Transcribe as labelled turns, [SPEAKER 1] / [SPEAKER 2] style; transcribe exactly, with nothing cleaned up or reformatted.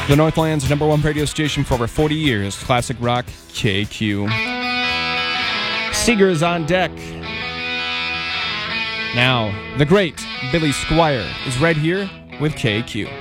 [SPEAKER 1] The Northland's number one radio station for over forty years, classic rock, K Q. Seeger's on deck. Now, the great Billy Squier is right here with K Q.